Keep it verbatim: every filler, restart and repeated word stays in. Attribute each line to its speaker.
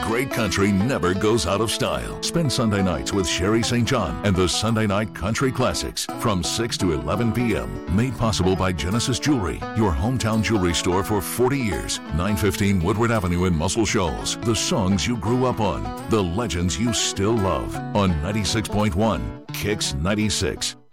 Speaker 1: great country never goes out of style. Spend Sunday nights with Sherry Saint John and the Sunday Night Country Classics from six to eleven p.m. Made possible by Genesis Jewelry, your hometown jewelry store for forty years. nine fifteen Woodward Avenue in Muscle Shoals. The songs you grew up on, the legends you still love on ninety-six point one Kicks ninety-six.